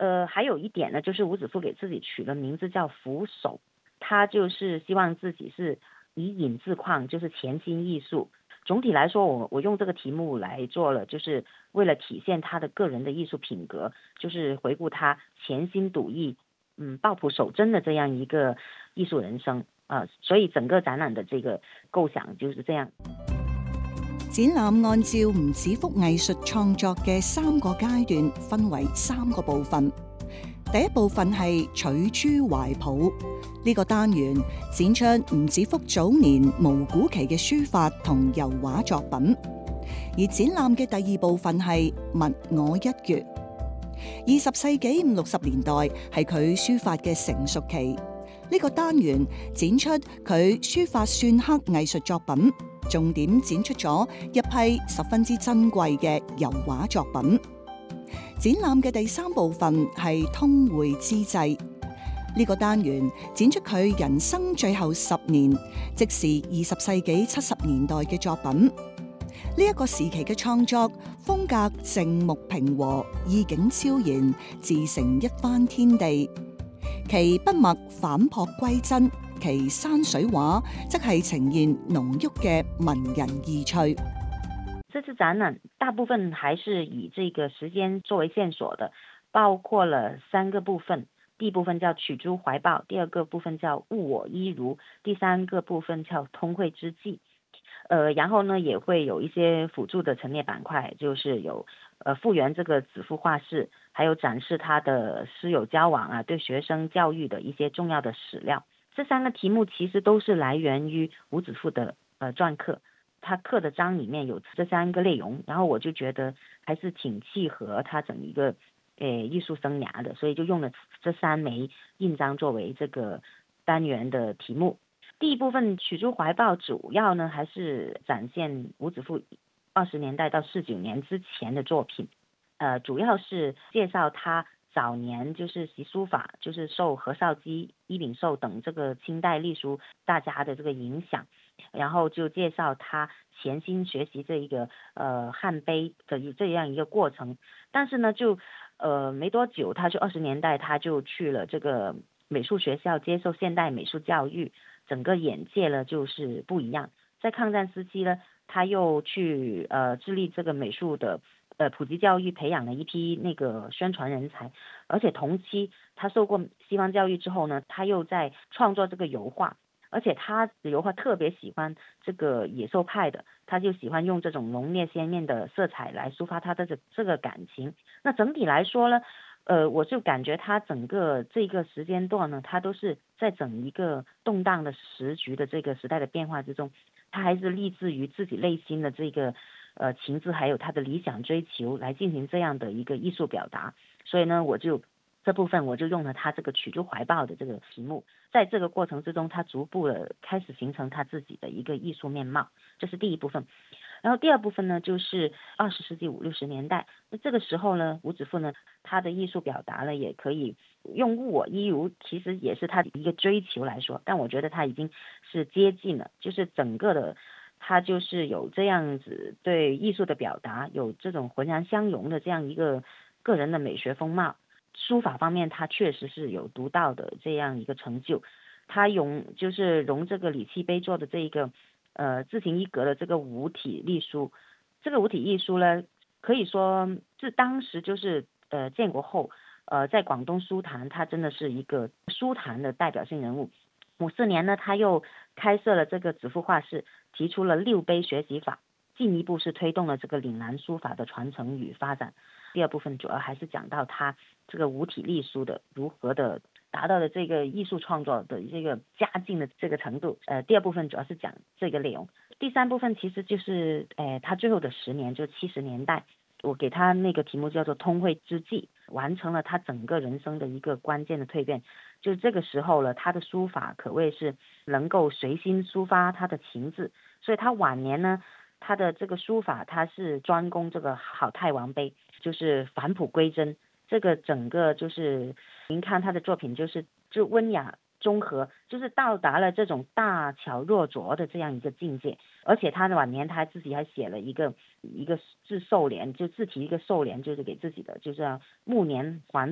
还有一点呢，就是伍子夫给自己取了名字叫扶手，他就是希望自己是以隐自况，就是潜心艺术。总体来说，我用这个题目来做了，就是为了体现他的个人的艺术品格，就是回顾他潜心笃艺、抱朴守真的这样一个艺术人生所以整个展览的这个构想就是这样。 展覽按照吳子福藝術創作嘅3個階段，分為3個部分。第一部分係取諸懷抱，呢個單元展出吳子福早年無古期嘅書法同油畫作品。而展覽嘅第二部分係物我一閱。20世紀50、60年代係佢書法嘅成熟期，呢個單元展出佢書法篆刻藝術作品。重點展出咗一批十分之珍貴嘅油畫作品。展覽嘅第3部分係通會之際，呢個單元展出佢人生最後10年，即是20世紀70年代嘅作品。呢一個時期嘅創作風格靜穆平和，意境超然，自成一番天地。其筆墨反璞歸真，其山水畫則係呈現濃郁嘅文人意趣。 這次展覽大部分還是以這個時間作為線索的，包括了3個部分。第一部分叫取諸懷抱，第二個部分叫物我一如，第三個部分叫通會之際。然後呢也會有一些輔助的陳列板塊，就是有復原這個子夫畫室，還有展示他的師友交往對學生教育的一些重要的史料。這3個題目其實都是來源於伍子夫的篆刻，他刻的章裡面有這3個內容，然後我就覺得還是挺契合他整一個藝術生涯的，所以就用了這3枚印章作為這個單元的題目。第一部分取諸懷抱主要呢還是展現伍子夫20年代到49年之前的作品，主要是介紹他早年就是習書法，就是受何紹基、伊秉绶等這個清代隸書大家的這個影響，然後就介紹他潛心學習這一個漢碑的這樣一個過程。但是呢就沒多久，他就20年代他就去了這個美術學校接受現代美術教育，整個眼界呢就是不一樣。在抗戰時期呢，他又去致力這個美術的普及教育，培養了一批那個宣傳人才。而且同期他受過西方教育之後呢，他又在創作這個油畫，而且他的油畫特別喜歡這個野獸派的，他就喜歡用這種濃烈鮮豔的色彩來抒發他的這個感情。那整體來說呢，我就感覺他整個這個時間段呢，他都是在整一個動盪的時局的這個時代的變化之中，他還是立志於自己內心的這個情志，還有他的理想追求來進行這樣的一個藝術表達。所以呢，這部分我就用了他這個取諸懷抱的這個題目，在這個過程之中，他逐步的開始形成他自己的一個藝術面貌，這是第一部分。然後第二部分呢，就是20世紀50、60年代，那這個時候呢，伍子夫呢，他的藝術表達呢，也可以用物我一如，其實也是他的一個追求來說，但我覺得他已經是接近了，就是整個的他就是有這樣子對藝術的表達，有這種渾然相融的這樣一個個人的美學風貌。書法方面他確實是有獨到的這樣一個成就，他用這個李器碑做的這一個自行一格的這個五體隸書，這個五體隸書呢，可以說是當時就是建國後在廣東書壇，他真的是一個書壇的代表性人物。54年呢，他又開設了這個子夫畫室，提出了6碑學習法，進一步是推動了這個嶺南書法的傳承與發展。第二部分主要還是講到他這個五體隸書的如何的達到了這個藝術創作的這個佳境的這個程度。第二部分主要是講這個內容。第三部分其實就是他最後的10年，就70年代，我給他那個題目叫做通會之際，完成了他整個人生的一個關鍵的蛻變。就這個時候了，他的書法可謂是能夠隨心抒發他的情志，所以他晚年呢，他的這個書法他是專攻這個好太王碑，就是返璞歸真。這個整個就是您看他的作品就溫雅中和，就是到達了這種大巧若拙的這樣一個境界。而且他的晚年他自己還寫了一個自壽聯，就自題一個壽聯，就是給自己的，就是暮年還